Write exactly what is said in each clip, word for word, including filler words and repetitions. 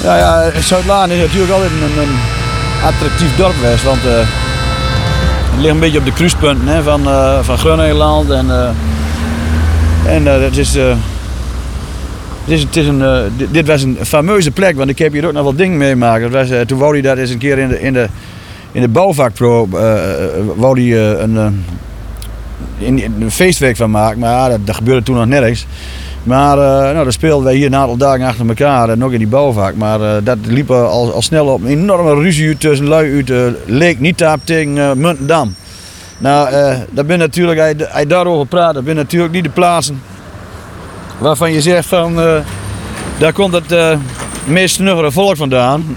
Ja, ja, Zuid-Laren is natuurlijk altijd een, een attractief dorp geweest, want uh, het ligt een beetje op de kruispunten hè, van, uh, van Groningen en, uh, en uh, het is, uh, het is, het is een, uh, dit, dit was een fameuze plek, want ik heb hier ook nog wat dingen meemaken. Het was, uh, toen wou hij dat eens een keer in de, in de, in de bouwvakpro uh, wou hij, uh, een, uh, in, een feestweek van maken, maar ja, dat, dat gebeurde toen nog nergens. Maar uh, nou, dan speelden wij hier een aantal dagen achter elkaar en nog in die bouwvak. Maar uh, dat liep al, al snel op een enorme ruzie tussen lui uit uh, Leek, Nietap tegen uh, Muntendam. Nou, uh, dat ben natuurlijk, hij, hij daarover praat, dat ben natuurlijk niet de plaatsen waarvan je zegt van, uh, daar komt het uh, meest snuggere volk vandaan.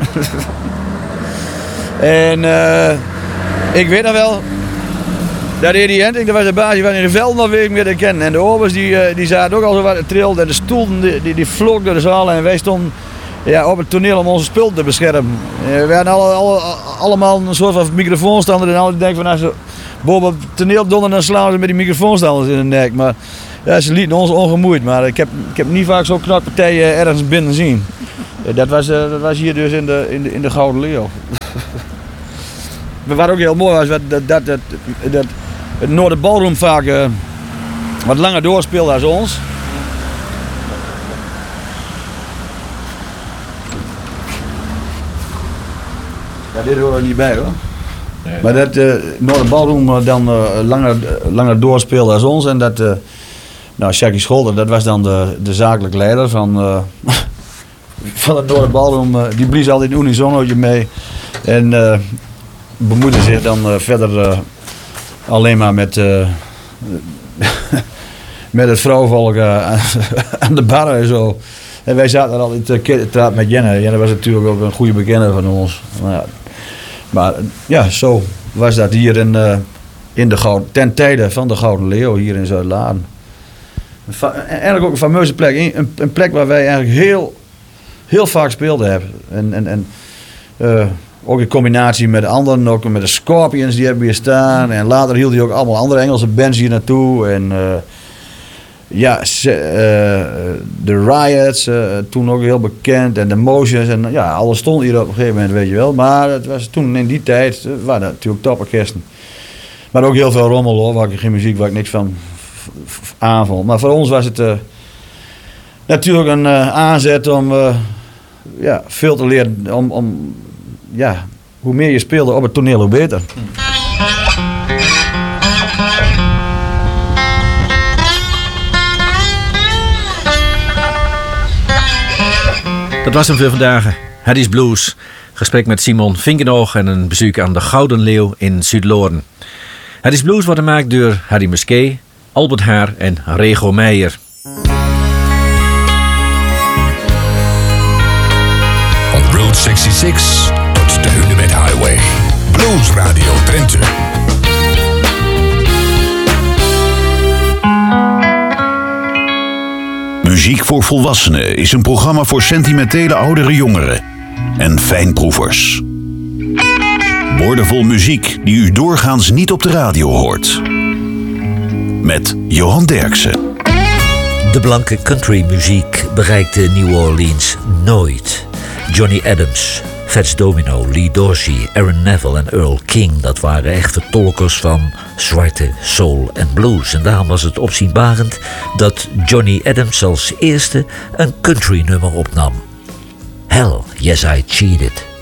En uh, ik weet nog wel, dat Eddie Henting, dat was de baas, die was in de velden al weer meer te kennen. En de obers die, die zaten ook al zo wat trilden en de stoelen die, die, die vlogen door de zaal. En wij stonden ja, op het toneel om onze spul te beschermen. We hadden alle, alle, allemaal een soort van microfoonstander en alle denken van als ze boven het toneel donderen, dan slaan ze met die microfoonstanders in de nek. Maar ja, ze lieten ons ongemoeid, maar ik heb, ik heb niet vaak zo'n knarpartijen ergens binnen zien. Dat was, dat was hier dus in de, in de, in de Gouden Leeuw. Wat ook heel mooi was, dat, dat, dat, dat, dat het Noorderballroom vaak uh, wat langer doorspeelde als ons. Ja, dit hoort er niet bij hoor. Nee, maar dat uh, Noorderballroom dan uh, langer, langer doorspeelde als ons. En dat, uh, nou, Jackie Scholder, dat was dan de, de zakelijk leider van, uh, van het Noorderballroom. Uh, die blies altijd een unisonootje mee. En uh, bemoeide zich dan uh, verder uh, alleen maar met, uh, met het vrouwvolk uh, aan de barren en zo. En wij zaten er altijd te praten met Jenne. Jenne was natuurlijk ook een goede bekende van ons. Maar ja, maar, ja zo was dat hier in, uh, in de Gouden, ten tijde van de Gouden Leeuw hier in Zuid-Laren. Eigenlijk ook een fameuze plek. Een, een plek waar wij eigenlijk heel, heel vaak speelden hebben. En, en, en, uh, ook in combinatie met anderen, ook met de Scorpions die hebben hier staan. En later hield hij ook allemaal andere Engelse bands hier naartoe. En uh, ja, de uh, Riots, uh, toen ook heel bekend. En de Motions. En ja, alles stond hier op een gegeven moment, weet je wel. Maar het was toen in die tijd, uh, waren dat natuurlijk toporkesten. Maar ook heel veel rommel hoor, waar ik geen muziek, waar ik niks van aanvond. Maar voor ons was het uh, natuurlijk een uh, aanzet om uh, ja, veel te leren. Om, om, ja, hoe meer je speelde op het toneel, hoe beter. Dat was hem voor vandaag. Harry's Blues. Gesprek met Simon Vinkenoog en een bezoek aan de Gouden Leeuw in Zuid-Laren. Harry's Blues wordt gemaakt door Harry Musquet, Albert Haar en Rego Meijer. Van Route zesenzestig tot de Hunebed Highway. Blues Radio Drenthe. Muziek voor Volwassenen is een programma voor sentimentele oudere jongeren en fijnproevers. Woordenvol muziek die u doorgaans niet op de radio hoort. Met Johan Derksen. De blanke countrymuziek bereikte New Orleans nooit. Johnny Adams, Fats Domino, Lee Dorsey, Aaron Neville en Earl King... dat waren echte tolkers van zwarte soul en blues. En daarom was het opzienbarend dat Johnny Adams als eerste een countrynummer opnam. Hell, Yes I Cheated.